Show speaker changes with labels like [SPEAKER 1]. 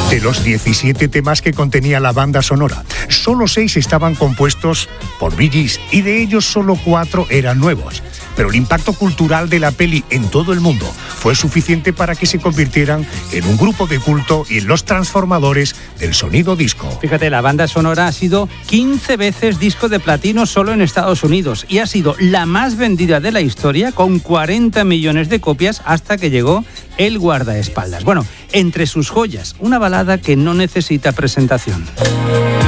[SPEAKER 1] De los 17 temas que contenía la banda sonora, solo 6 estaban compuestos por Bee Gees y de ellos solo 4 eran nuevos. Pero el impacto cultural de la peli en todo el mundo fue suficiente para que se convirtieran en un grupo de culto y en los transformadores del sonido disco.
[SPEAKER 2] Fíjate, la banda sonora ha sido 15 veces disco de platino solo en Estados Unidos y ha sido la más vendida de la historia con 40 millones de copias hasta que llegó El guardaespaldas. Bueno, entre sus joyas, una balada que no necesita presentación.